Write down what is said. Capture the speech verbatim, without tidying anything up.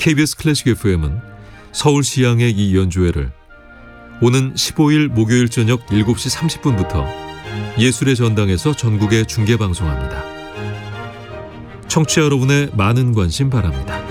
케이비에스 클래식 에프엠은 서울시향의 이 연주회를 오는 십오일 목요일 저녁 일곱 시 삼십 분부터 예술의 전당에서 전국에 중계방송합니다. 청취자 여러분의 많은 관심 바랍니다.